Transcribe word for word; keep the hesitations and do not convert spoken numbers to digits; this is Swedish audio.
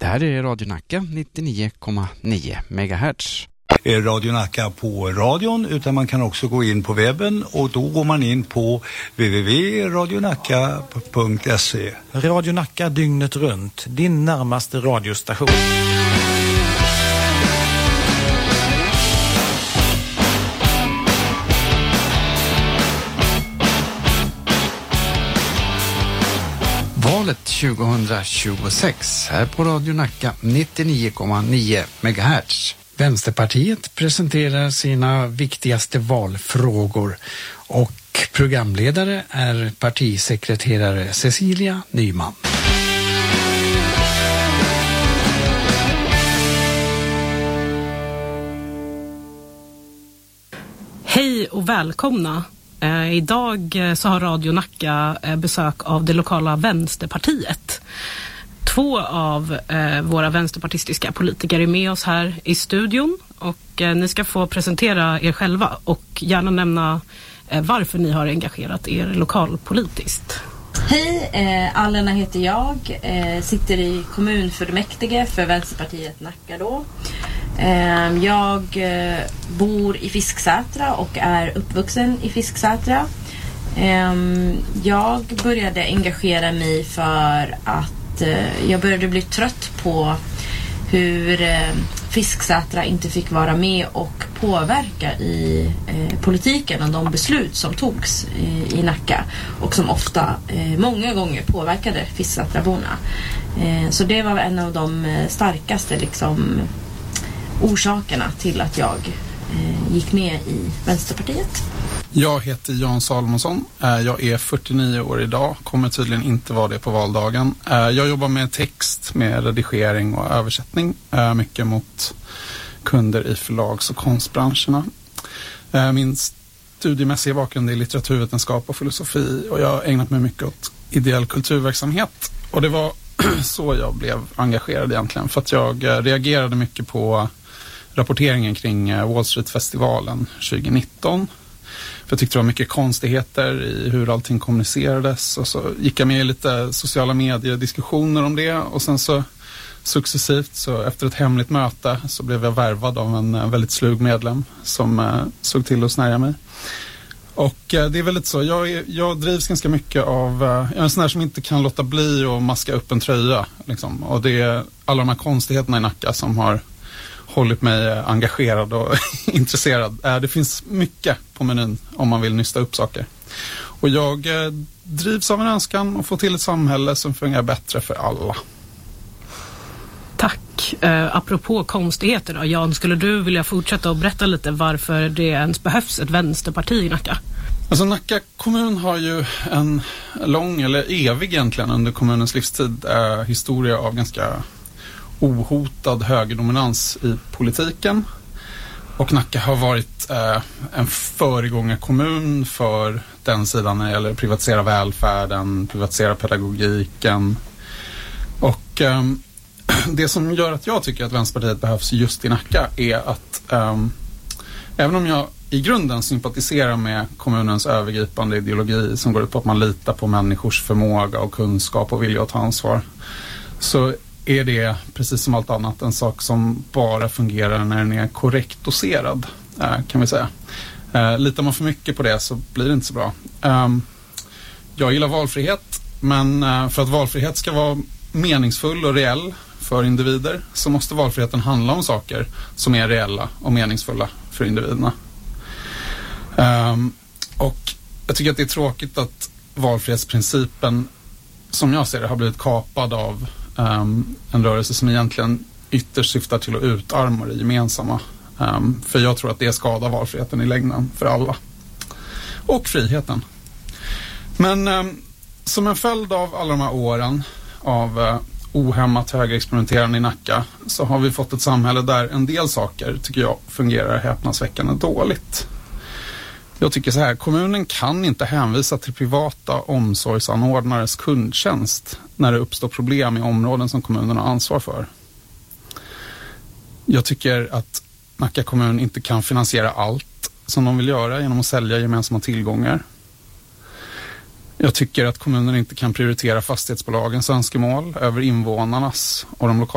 här är Radio Nacka nittionio komma nio megahertz. Radio Nacka på radion, utan man kan också gå in på webben, och då går man in på w w w punkt radio nacka punkt se. Radio Nacka dygnet runt, din närmaste radiostation. Valet tjugohundratjugosex här på Radio Nacka nittionio komma nio megahertz. Vänsterpartiet presenterar sina viktigaste valfrågor och programledare är partisekreterare Cecilia Nyman. Hej och välkomna. Eh, idag så har Radio Nacka eh, besök av det lokala Vänsterpartiet. Två av eh, våra vänsterpartistiska politiker är med oss här i studion, och eh, ni ska få presentera er själva och gärna nämna eh, varför ni har engagerat er lokalpolitiskt. Hej, eh, Alena heter jag, eh, sitter i kommunfullmäktige för Vänsterpartiet Nacka då. Eh, jag eh, bor i Fisksätra och är uppvuxen i Fisksätra. Eh, jag började engagera mig för att jag började bli trött på hur eh, Fisksätra inte fick vara med och påverka i eh, politiken och de beslut som togs i, i Nacka, och som ofta, eh, många gånger påverkade Fisksätraborna. Eh, så det var en av de starkaste liksom, orsakerna till att jag eh, gick med i Vänsterpartiet. Jag heter Jan Salomonsson. Jag är fyrtionio år idag, kommer tydligen inte vara det på valdagen. Jag jobbar med text, med redigering och översättning, mycket mot kunder i förlags- och konstbranscherna. Min studiemässiga bakgrund är litteraturvetenskap och filosofi, och jag har ägnat mig mycket åt ideell kulturverksamhet. Och det var så jag blev engagerad egentligen, för att jag reagerade mycket på rapporteringen kring Wall Street-festivalen tjugonitton. För jag tyckte det var mycket konstigheter i hur allting kommunicerades, och så gick jag med i lite sociala medier-diskussioner om det, och sen så successivt, så efter ett hemligt möte, så blev jag värvad av en väldigt slug medlem som eh, såg till att snärja mig. Och eh, det är väldigt så, jag, är, jag drivs ganska mycket av, eh, jag är en sån här som inte kan låta bli att maska upp en tröja liksom. Och det är alla de här konstigheterna i Nacka som har hållit mig engagerad och intresserad. Det finns mycket på menyn om man vill nysta upp saker. Och jag drivs av en önskan att få till ett samhälle som fungerar bättre för alla. Tack. Eh, apropå konstigheter då, Jan, skulle du vilja fortsätta och berätta lite varför det ens behövs ett vänsterparti i Nacka? Alltså Nacka kommun har ju en lång, eller evig egentligen under kommunens livstid, eh, historia av ganska ohotad högerdominans i politiken, och Nacka har varit eh, en föregångarkommun för den sidan när det gäller att privatisera välfärden, privatisera pedagogiken, och eh, det som gör att jag tycker att Vänsterpartiet behövs just i Nacka är att eh, även om jag i grunden sympatiserar med kommunens övergripande ideologi som går ut på att man litar på människors förmåga och kunskap och vilja att ta ansvar, så är det, precis som allt annat, en sak som bara fungerar när den är korrekt doserad, kan vi säga. Litar man för mycket på det så blir det inte så bra. Jag gillar valfrihet, men för att valfrihet ska vara meningsfull och reell för individer, så måste valfriheten handla om saker som är reella och meningsfulla för individerna. Och jag tycker att det är tråkigt att valfrihetsprincipen, som jag ser det, har blivit kapad av Um, en rörelse som egentligen ytterst syftar till att utarma det gemensamma. Um, för jag tror att det skadar valfriheten i längden för alla. Och friheten. Men um, som en följd av alla de här åren av uh, ohämmat högerexperimenterande i Nacka, så har vi fått ett samhälle där en del saker, tycker jag, fungerar häpnadsväckande dåligt. Jag tycker så här, kommunen kan inte hänvisa till privata omsorgsanordnares kundtjänst när det uppstår problem i områden som kommunen har ansvar för. Jag tycker att Nacka kommun inte kan finansiera allt som de vill göra genom att sälja gemensamma tillgångar. Jag tycker att kommunen inte kan prioritera fastighetsbolagens önskemål över invånarnas och de lokala